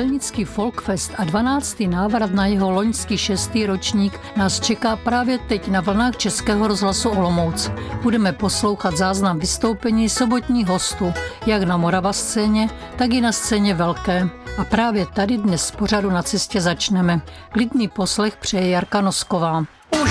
Melnický Folkfest a 12. návrat na jeho loňský 6. ročník nás čeká právě teď na vlnách Českého rozhlasu Olomouc. Budeme poslouchat záznam vystoupení sobotních hostů, jak na Moravascéně, tak i na scéně Velké. A právě tady dnes z pořadu Na cestě začneme. Klidný poslech přeje Jarka Nosková.